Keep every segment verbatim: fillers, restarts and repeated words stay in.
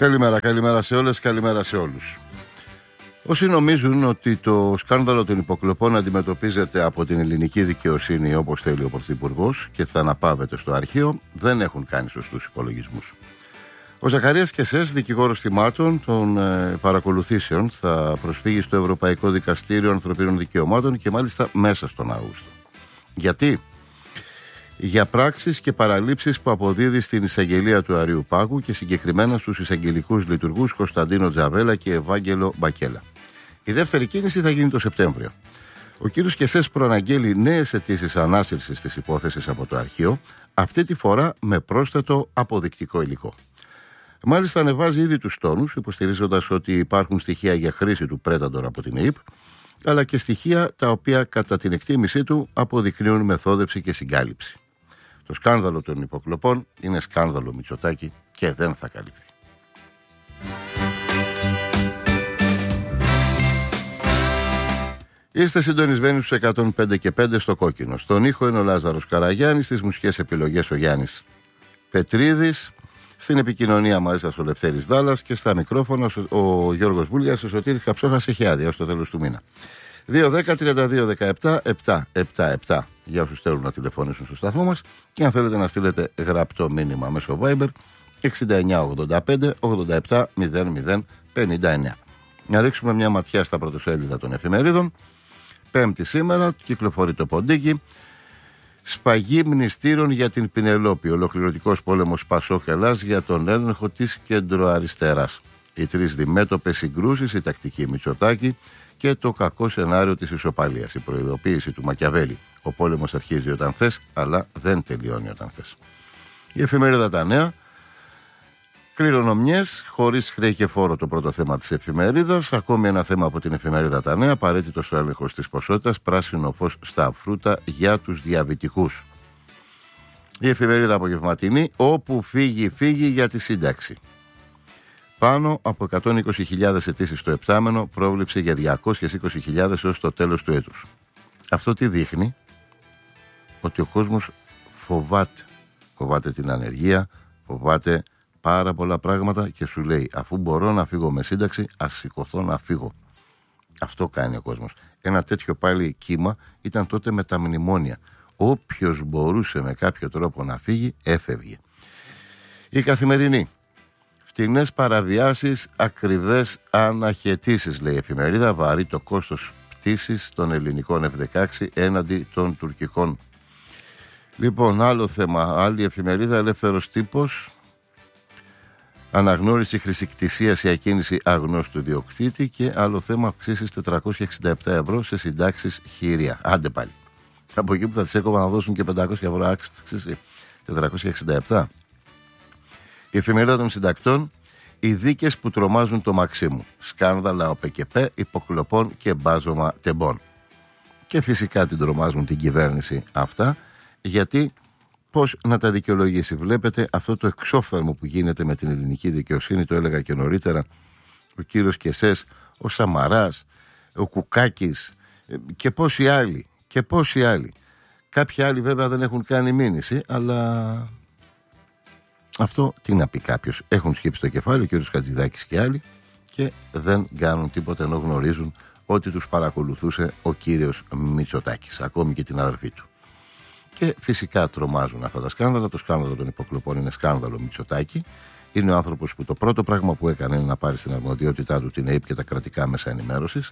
Καλημέρα, καλημέρα σε όλες, καλημέρα σε όλους. Όσοι νομίζουν ότι το σκάνδαλο των υποκλοπών αντιμετωπίζεται από την ελληνική δικαιοσύνη όπως θέλει ο Πρωθυπουργός και θα αναπαύεται στο αρχείο, δεν έχουν κάνει σωστούς υπολογισμούς. Ο Ζαχαρίας Κεσές, δικηγόρος θυμάτων των ε, παρακολουθήσεων, θα προσφύγει στο Ευρωπαϊκό Δικαστήριο Ανθρωπίνων Δικαιωμάτων και μάλιστα μέσα στον Αύγουστο. Γιατί? Για πράξεις και παραλήψεις που αποδίδει στην εισαγγελία του Αριού Πάγου και συγκεκριμένα στους εισαγγελικούς λειτουργούς Κωνσταντίνο Τζαβέλα και Ευάγγελο Μπακέλα. Η δεύτερη κίνηση θα γίνει το Σεπτέμβριο. Ο κύριος Κεσές προαναγγέλει νέες αιτήσεις ανάσυρσης της υπόθεσης από το αρχείο, αυτή τη φορά με πρόσθετο αποδεικτικό υλικό. Μάλιστα ανεβάζει ήδη τους τόνους, υποστηρίζοντας ότι υπάρχουν στοιχεία για χρήση του Πρέταντορ από την ΕΥΠ, αλλά και στοιχεία τα οποία κατά την εκτίμησή του αποδεικνύουν μεθόδευση και συγκάλυψη. Το σκάνδαλο των υποκλοπών είναι σκάνδαλο Μητσοτάκη και δεν θα καλυφθεί. Είστε συντονισμένοι στους εκατόν πέντε και πέντε στο κόκκινο. Στον ήχο είναι ο Λάζαρος Καραγιάννης, στις μουσικές επιλογές ο Γιάννης Πετρίδης, στην επικοινωνία μαζί σας ο Λευτέρης Δάλλας και στα μικρόφωνα ο Γιώργος Βούλιας, ο Σωτήρης Καψόχας έχει άδεια ως το τέλος του μήνα. δύο δέκα τριάντα δύο δεκαεπτά επτακόσια εβδομήντα επτά για όσους θέλουν να τηλεφωνήσουν στο σταθμό μας και αν θέλετε να στείλετε γραπτό μήνυμα μέσω Viber εξήντα εννιά ογδόντα πέντε ογδόντα επτά μηδέν μηδέν πενήντα εννιά. Να ρίξουμε μια ματιά στα πρωτοσέλιδα των εφημερίδων. Πέμπτη σήμερα κυκλοφορεί το ποντίκι. Σφαγή μνηστήρων για την Πινελόπη. Ολοκληρωτικός πόλεμος Πασόκ Ελλάς για τον έλεγχο της κεντροαριστεράς. Οι τρεις διμέτωπες συγκρούσεις, η τακτική Μητσοτάκη και το κακό σενάριο της ισοπαλίας. Η προειδοποίηση του Μακιαβέλη. Ο πόλεμος αρχίζει όταν θες, αλλά δεν τελειώνει όταν θες. Η εφημερίδα Τα Νέα. Κληρονομιές, χωρίς χρέη και φόρο, το πρώτο θέμα της εφημερίδας. Ακόμη ένα θέμα από την εφημερίδα Τα Νέα. Απαραίτητος ο έλεγχος της ποσότητας. Πράσινο φως στα φρούτα για τους διαβητικούς. Η εφημερίδα Απογευματινή. Όπου φύγει, φύγει για τη σύνταξη. Πάνω από εκατόν είκοσι χιλιάδες αιτήσεις στο επτάμενο, πρόβλεψε για διακόσιες είκοσι χιλιάδες έως το τέλος του έτους. Αυτό τι δείχνει? Ότι ο κόσμος φοβάται. Φοβάται την ανεργία, φοβάται πάρα πολλά πράγματα και σου λέει αφού μπορώ να φύγω με σύνταξη, ας σηκωθώ να φύγω. Αυτό κάνει ο κόσμος. Ένα τέτοιο πάλι κύμα ήταν τότε με τα μνημόνια. Όποιος μπορούσε με κάποιο τρόπο να φύγει, έφευγε. Η Καθημερινή. Φτηνές παραβιάσεις, ακριβές αναχαιτήσεις, λέει η εφημερίδα. Βαρύ το κόστος πτήσης των ελληνικών εφ δεκαέξι έναντι των τουρκικών. Λοιπόν, άλλο θέμα. Άλλη εφημερίδα, Ελεύθερος Τύπος. Αναγνώριση χρησικτησίας η ακίνηση αγνώστου διοκτήτη και άλλο θέμα, αυξήσεις τετρακόσια εξήντα επτά ευρώ σε συντάξεις χειρία. Άντε πάλι. Από εκεί που θα τις έκοβα να δώσουν και πεντακόσια ευρώ αύξηση, τετρακόσια εξήντα επτά. Η εφημερίδα των συντακτών. Οι δίκες που τρομάζουν το Μαξίμου. Σκάνδαλα ο ΠΚΠ, υποκλοπών και μπάζωμα τεμπών. Και φυσικά την τρομάζουν την κυβέρνηση αυτά, γιατί πώς να τα δικαιολογήσει? Βλέπετε αυτό το εξόφθαλμο που γίνεται με την ελληνική δικαιοσύνη, το έλεγα και νωρίτερα, ο κύριος Κεσές, ο Σαμαράς, ο Κουκάκης και πόσοι άλλοι, και πόσοι άλλοι. Κάποιοι άλλοι βέβαια δεν έχουν κάνει μήνυση, αλλά αυτό τι να πει κάποιος? Έχουν σκύψει το κεφάλι, ο κύριος Χατζηδάκης και άλλοι, και δεν κάνουν τίποτα ενώ γνωρίζουν ότι τους παρακολουθούσε ο κύριος Μητσοτάκης, ακόμη και την αδερφή του. Και φυσικά τρομάζουν αυτά τα σκάνδαλα. Το σκάνδαλο των υποκλοπών είναι σκάνδαλο Μητσοτάκη. Είναι ο άνθρωπος που το πρώτο πράγμα που έκανε είναι να πάρει στην αρμοδιότητά του την ΕΥΠ και τα κρατικά μέσα ενημέρωσης.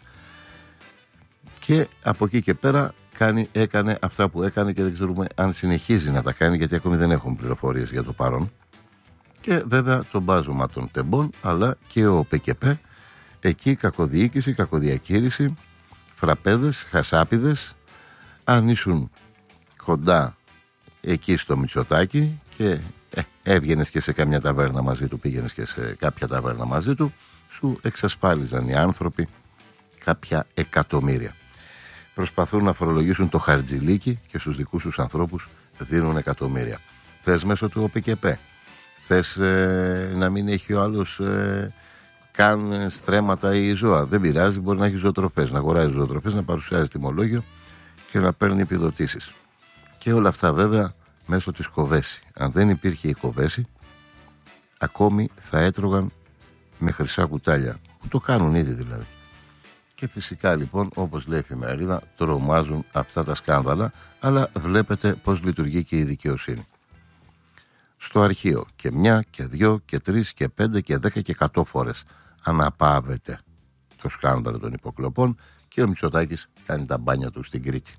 Και από εκεί και πέρα κάνει, έκανε αυτά που έκανε και δεν ξέρουμε αν συνεχίζει να τα κάνει, γιατί ακόμη δεν έχουν πληροφορίες για το παρόν. Και βέβαια το μπάζωμα των τεμπών, αλλά και ο ΠΚΠ. Εκεί κακοδιοίκηση, κακοδιαχείριση, φραπέδες, χασάπιδες. Αν ήσουν κοντά εκεί στο Μητσοτάκη και ε, έβγαινες και σε καμιά ταβέρνα μαζί του, πήγαινες και σε κάποια ταβέρνα μαζί του, σου εξασφάλιζαν οι άνθρωποι κάποια εκατομμύρια. Προσπαθούν να φορολογήσουν το χαρτζηλίκι και στους δικούς τους ανθρώπους δίνουν εκατομμύρια. Θες μέσω του ΟΠΚΠ, θες ε, να μην έχει ο άλλος ε, καν στρέμματα ή ζώα, δεν πειράζει, μπορεί να έχει ζωοτροφές, να αγοράζει ζωοτροφές, να παρουσιάζει τιμολόγιο και να παίρνει επιδοτήσεις. Και όλα αυτά βέβαια μέσω της Κοβέση. Αν δεν υπήρχε η Κοβέση, ακόμη θα έτρωγαν με χρυσά κουτάλια, που το κάνουν ήδη δηλαδή. Και φυσικά λοιπόν, όπως λέει η εφημερίδα, τρομάζουν αυτά τα σκάνδαλα, αλλά βλέπετε πώς λειτουργεί και η δικαιοσύνη. Στο αρχείο και μια και δυο και τρεις και πέντε και δέκα και εκατό φορές αναπαύεται το σκάνδαλο των υποκλοπών και ο Μητσοτάκης κάνει τα μπάνια του στην Κρήτη.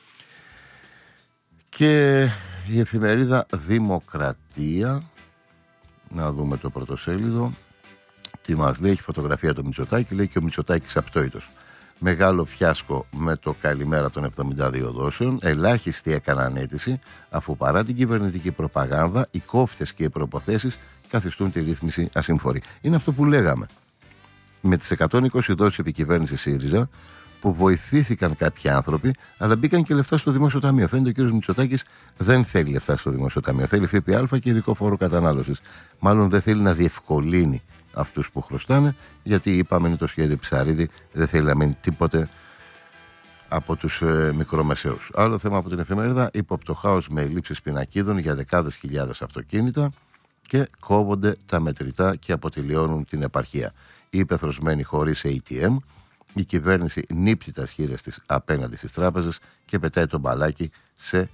Και η εφημερίδα Δημοκρατία, να δούμε το πρωτοσέλιδο, τι μας λέει, έχει φωτογραφία του Μητσοτάκη, λέει και ο Μητσοτάκης απτόητος. Μεγάλο φιάσκο με το καλημέρα των εβδομήντα δύο δόσεων. Ελάχιστοι έκαναν αίτηση, αφού παρά την κυβερνητική προπαγάνδα, οι κόφτες και οι προποθέσεις καθιστούν τη ρύθμιση ασύμφορη. Είναι αυτό που λέγαμε. Με τις εκατόν είκοσι δόσεις επικυβέρνηση ΣΥΡΙΖΑ, που βοηθήθηκαν κάποιοι άνθρωποι, αλλά μπήκαν και λεφτά στο Δημόσιο Ταμείο. Φαίνεται ο κ. Μητσοτάκης δεν θέλει λεφτά στο Δημόσιο Ταμείο. Θέλει ΦΠΑ και ειδικό φόρο κατανάλωσης. Μάλλον δεν θέλει να διευκολύνει αυτούς που χρωστάνε, γιατί είπαμε είναι το σχέδιο Ψαρίδη, δεν θέλει να μείνει τίποτε από τους ε, μικρομεσαίους. Άλλο θέμα από την εφημερίδα, ύποπτο χάος με ελλείψεις πινακίδων για δεκάδες χιλιάδες αυτοκίνητα και κόβονται τα μετρητά και αποτελειώνουν την επαρχία. Η ύπεθρος μένει χωρίς έι τι εμ, η κυβέρνηση νύπτει τα σχήρες της απέναντι στις τράπεζες και πετάει το μπαλάκι σε,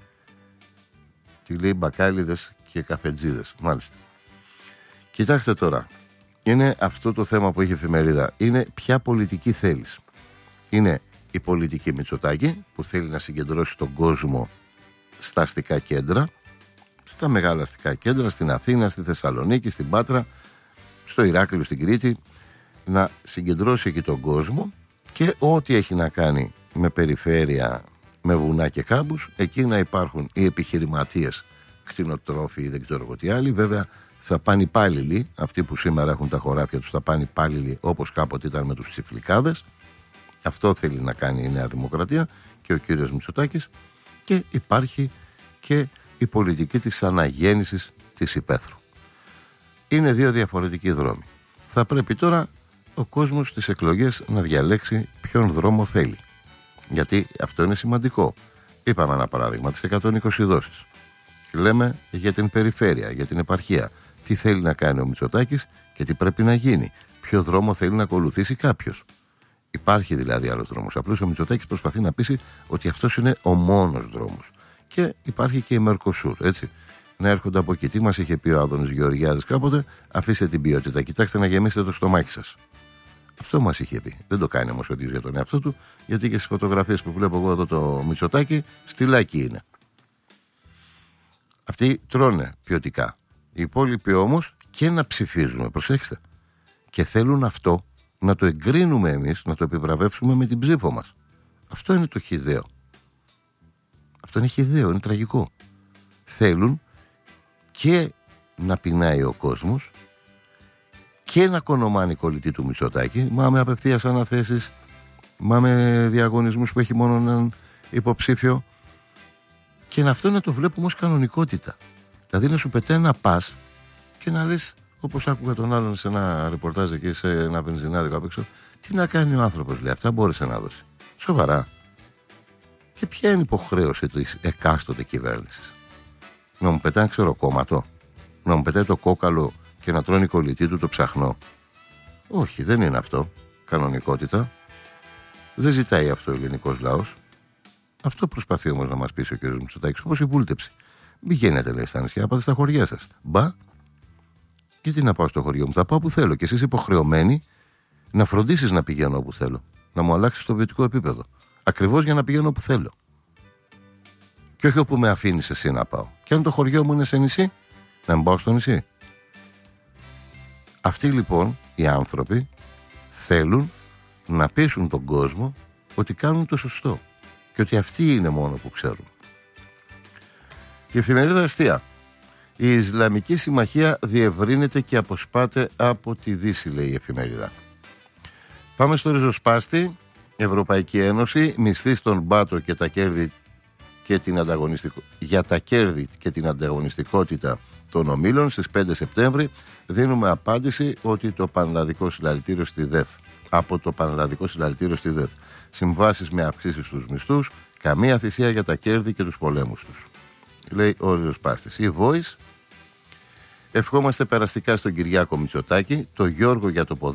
τι λέει, μπακάλιδες και καφετζίδες. Μάλιστα. Κοιτάξτε τώρα. Είναι αυτό το θέμα που έχει η εφημερίδα. Είναι ποια πολιτική θέλεις. Είναι η πολιτική Μητσοτάκη, που θέλει να συγκεντρώσει τον κόσμο στα αστικά κέντρα, στα μεγάλα αστικά κέντρα, στην Αθήνα, στη Θεσσαλονίκη, στην Πάτρα, στο Ηράκλειο, στην Κρήτη, να συγκεντρώσει εκεί τον κόσμο και ό,τι έχει να κάνει με περιφέρεια, με βουνά και κάμπους, εκεί να υπάρχουν οι επιχειρηματίες, κτηνοτρόφοι ή δεν ξέρω εγώ τι άλλοι. Βέβαια θα πάνε υπάλληλοι, αυτοί που σήμερα έχουν τα χωράφια τους θα πάνε υπάλληλοι όπως κάποτε ήταν με τους τσιφλικάδες. Αυτό θέλει να κάνει η Νέα Δημοκρατία και ο κύριος Μητσοτάκης. Και υπάρχει και η πολιτική της αναγέννησης της υπαίθρου. Είναι δύο διαφορετικοί δρόμοι. Θα πρέπει τώρα ο κόσμος στις εκλογές να διαλέξει ποιον δρόμο θέλει. Γιατί αυτό είναι σημαντικό. Είπαμε ένα παράδειγμα, τις εκατόν είκοσι δόσεις. Λέμε για την περιφέρεια, για την επαρχία. Τι θέλει να κάνει ο Μητσοτάκης και τι πρέπει να γίνει. Ποιο δρόμο θέλει να ακολουθήσει κάποιος. Υπάρχει δηλαδή άλλος δρόμος. Απλώς ο Μητσοτάκης προσπαθεί να πείσει ότι αυτός είναι ο μόνος δρόμος. Και υπάρχει και η Μερκοσούρ, έτσι. Να έρχονται από εκεί. Τι μας είχε πει ο Άδωνης Γεωργιάδης κάποτε, αφήστε την ποιότητα. Κοιτάξτε να γεμίσετε το στομάχι σας. Αυτό μας είχε πει. Δεν το κάνει όμως ο ίδιος για τον εαυτό του, γιατί και στις φωτογραφίες που βλέπω εγώ εδώ το Μητσοτάκη, στυλάκι είναι. Αυτοί τρώνε ποιοτικά. Οι υπόλοιποι όμως και να ψηφίζουμε, προσέξτε. Και θέλουν αυτό να το εγκρίνουμε εμείς, να το επιβραβεύσουμε με την ψήφο μας. Αυτό είναι το χυδαίο. Αυτό είναι χυδαίο, είναι τραγικό. Θέλουν και να πεινάει ο κόσμος και να κονομάνει κολλητή του Μητσοτάκη, μα με απευθείας αναθέσεις, μα με διαγωνισμούς που έχει μόνο έναν υποψήφιο, και να αυτό να το βλέπουμε ως κανονικότητα. Δηλαδή να σου πετάει ένα πας και να λες, όπως άκουγα τον άλλον σε ένα ρεπορτάζ εκεί σε ένα βενζινάδικο απ' έξω, τι να κάνει ο άνθρωπος, λέει, αυτά μπόρεσε να δώσει. Σοβαρά. Και ποια είναι η υποχρέωση της εκάστοτε κυβέρνησης? Να μου πετάει, ξέρω, κόμματο, να μου πετάει το κόκαλο και να τρώνει η κολλητή του το ψαχνό? Όχι, δεν είναι αυτό κανονικότητα. Δεν ζητάει αυτό ο ελληνικός λαός. Αυτό προσπαθεί όμως να μας πείσει ο κ. Μητσοτάκης, όπως η βούλτεψη. Μην πηγαίνετε, λέει, στα νησιά, πάτε στα χωριά σας. Μπα, και τι να πάω στο χωριό μου? Θα πάω που θέλω. Και εσύ είσαι υποχρεωμένοι να φροντίσεις να πηγαίνω όπου θέλω. Να μου αλλάξεις το βιωτικό επίπεδο. Ακριβώς για να πηγαίνω όπου θέλω. Και όχι όπου με αφήνεις εσύ να πάω. Και αν το χωριό μου είναι σε νησί, να μην πάω στο νησί. Αυτοί λοιπόν οι άνθρωποι θέλουν να πείσουν τον κόσμο ότι κάνουν το σωστό και ότι αυτοί είναι μόνο που ξέρουν. Η εφημερίδα Αστεία. Η Ισλαμική Συμμαχία διευρύνεται και αποσπάται από τη Δύση, λέει η εφημερίδα. Πάμε στο ριζοσπάστη. Ευρωπαϊκή Ένωση, μισθή στον πάτο και τα κέρδη και την ανταγωνιστικο... για τα κέρδη και την ανταγωνιστικότητα των ομίλων. Στις πέντε Σεπτέμβρη δίνουμε απάντηση ότι το πανελλαδικό συλλαλητήριο στη ΔΕΘ, από το πανελλαδικό συλλαλητήριο στη ΔΕΘ, συμβάσεις με αυξήσεις στους μισθούς, καμία θυσία για τα κέρδη και τους πολέμους τους, λέει ο ριζοσπάστης. Η Voice, Ευχόμαστε περαστικά στον Κυριάκο Μητσοτάκη, τον Γιώργο για το ποδόσφαιρο.